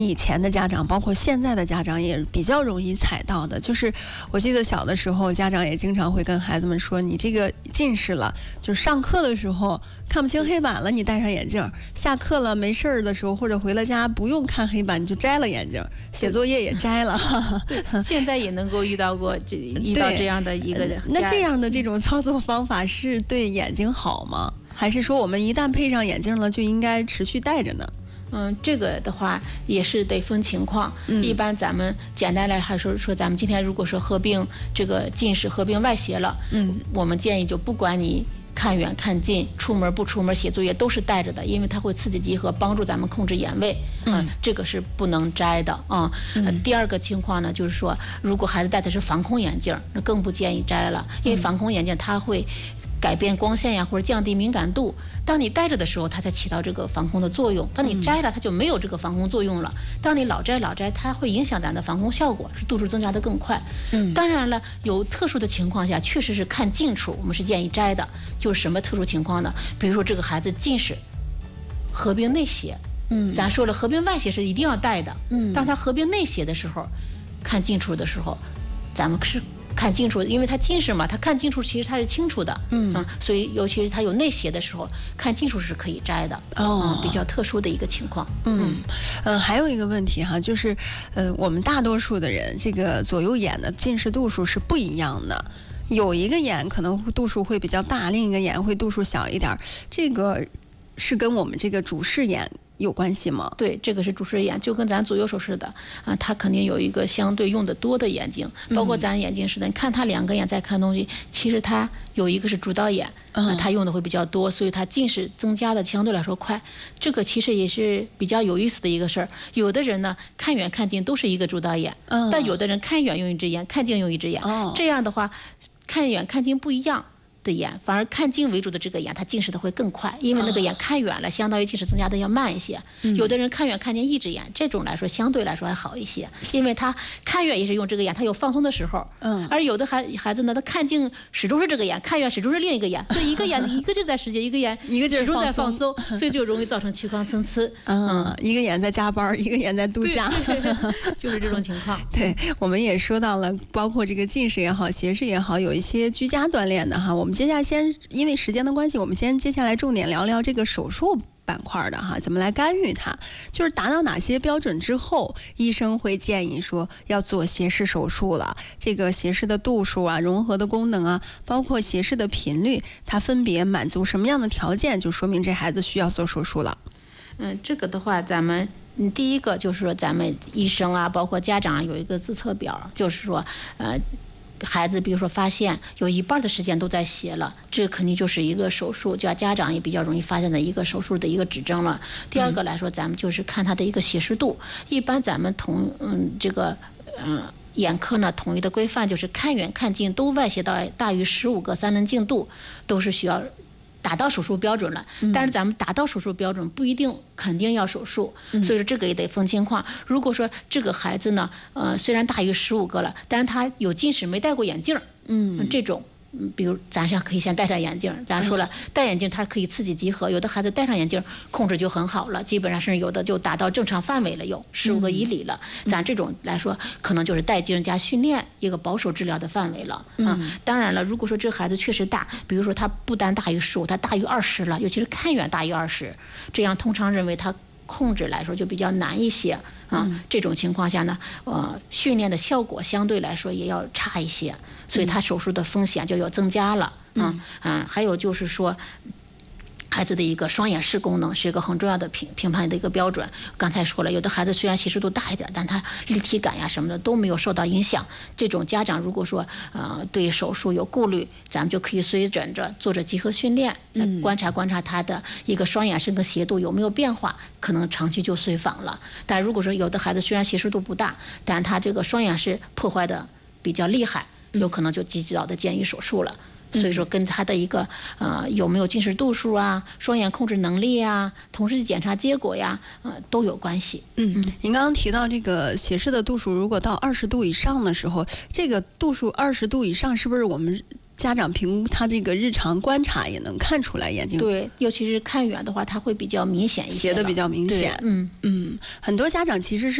以前的家长，包括现在的家长也比较容易踩到的，就是我记得小的时候，家长也经常会跟孩子们说：“你这个近视了，就是上课的时候看不清黑板了，你戴上眼镜；下课了没事儿的时候，或者回了家不用看黑板，你就摘了眼镜，写作业也摘了。” 现在也能够遇到这样的一个。 那这样的这种操作方法是对眼睛好吗？还是说我们一旦配上眼镜了，就应该持续戴着呢？ 这个的话也是得分情况。一般咱们简单来还说咱们今天如果说合并这个近视合并外斜了，我们建议就不管你看远看近，出门不出门，写作业都是戴着的，因为它会刺激集合，帮助咱们控制眼位。这个是不能摘的啊。第二个情况呢，就是说如果孩子戴的是防空眼镜，那更不建议摘了，因为防空眼镜它会改变光线呀，或者降低敏感度。当你戴着的时候，它才起到这个防空的作用；当你摘了，它就没有这个防空作用了。当你老摘，它会影响咱的防空效果，是度数增加的更快。当然了，有特殊的情况下，确实是看近处，我们是建议摘的。就是什么特殊情况呢？比如说这个孩子近视合并内斜，咱说了，合并外斜是一定要戴的。当他合并内斜的时候，看近处的时候，咱们是看清楚，因为他近视嘛，他看清楚其实他是清楚的。所以尤其是他有内斜的时候，看清楚是可以摘的。比较特殊的一个情况。 还有一个问题哈，就是我们大多数的人这个左右眼的近视度数是不一样的，有一个眼可能度数会比较大，另一个眼会度数小一点，这个是跟我们这个主视眼有关系吗？ 对，这个是主视眼，就跟咱左右手似的啊，它肯定有一个相对用的多的眼睛，包括咱眼睛似的，你看它两个眼在看东西，其实它有一个是主导眼，它用的会比较多，所以它近视增加的相对来说快。这个其实也是比较有意思的一个事儿。有的人呢，看远看近都是一个主导眼，但有的人看远用一只眼，看近用一只眼，这样的话，看远看近不一样的眼，反而看近为主的这个眼，它近视的会更快，因为那个眼看远了，相当于近视增加的要慢一些。有的人看远看近一只眼，这种来说相对来说还好一些，因为他看远也是用这个眼，他有放松的时候。而有的孩子呢，他看近始终是这个眼，看远始终是另一个眼，所以一个眼一个就在使劲，一个眼始终在放松，所以就容易造成屈光参差。 一个眼在加班，一个眼在度假， 就是这种情况。 对，我们也说到了，包括这个近视也好，斜视也好，有一些居家锻炼的哈。我们接下来因为时间的关系，我们接下来重点聊聊这个手术板块的哈，怎么来干预它？就是达到哪些标准之后，医生会建议说要做斜视手术了。这个斜视的度数啊，融合的功能啊，包括斜视的频率，它分别满足什么样的条件，就说明这孩子需要做手术了。 这个的话，咱们第一个就是说，咱们医生啊，包括家长有一个自测表，就是说，孩子比如说发现有一半的时间都在斜了，这肯定就是一个手术，家长也比较容易发现的一个手术的一个指征了。第二个来说，咱们就是看他的一个斜视度。一般咱们眼科呢统一的规范就是看远看近都外斜到大于15个3棱镜度，都是需要达到手术标准了。但是咱们达到手术标准不一定肯定要手术，所以说这个也得分情况。如果说这个孩子呢，虽然大于15个了，但是他有近视没戴过眼镜，这种。比如咱可以先戴上眼镜，咱说了戴眼镜它可以刺激集合，有的孩子戴上眼镜控制就很好了，基本上是有的就达到正常范围了，有15个以里了。咱这种来说可能就是戴镜加训练一个保守治疗的范围了。当然了，如果说这孩子确实大，比如说他不单大于15，他大于20了，尤其是看远大于20，这样通常认为他控制来说就比较难一些。这种情况下呢，训练的效果相对来说也要差一些，所以他手术的风险就要增加了。还有就是说，孩子的一个双眼视功能是一个很重要的评判的一个标准。刚才说了，有的孩子虽然斜视度大一点，但他立体感呀什么的都没有受到影响。这种家长如果说对手术有顾虑，咱们就可以随诊着做着集合训练，观察他的一个双眼视跟斜度有没有变化，可能长期就随访了。但如果说有的孩子虽然斜视度不大，但他这个双眼视破坏的比较厉害，有可能就及早的建议手术了。所以说跟他的一个有没有近视度数啊、双眼控制能力啊、同时检查结果呀，都有关系。 您刚刚提到这个斜视的度数，如果到20度以上的时候，这个度数20度以上，是不是我们家长评估他这个日常观察也能看出来眼睛。 对，尤其是看远的话，它会比较明显一些， 斜的比较明显。 很多家长其实是